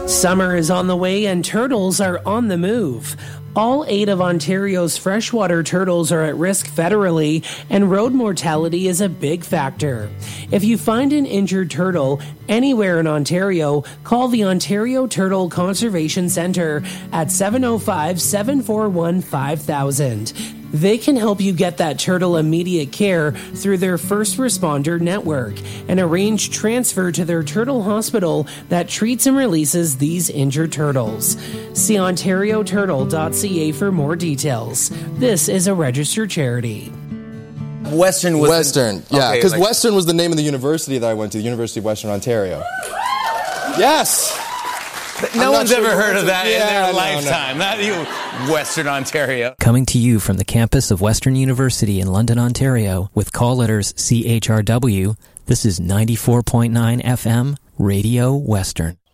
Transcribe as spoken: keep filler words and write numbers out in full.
Summer is on the way and turtles are on the move. All eight of Ontario's freshwater turtles are at risk federally, and road mortality is a big factor. If you find an injured turtle anywhere in Ontario, call the Ontario Turtle Conservation Centre at seven oh five, seven four one, five thousand. They can help you get that turtle immediate care through their first responder network and arrange transfer to their turtle hospital that treats and releases these injured turtles. See ontario turtle dot c a for more details. This is a registered charity. Western was Western, yeah, because okay, like, Western was the name of the university that I went to, the University of Western Ontario. Yes! No one's sure ever heard of that yeah, in their no, lifetime. No. Not you, Western Ontario. Coming to you from the campus of Western University in London, Ontario, with call letters C H R W, this is ninety-four point nine F M, Radio Western.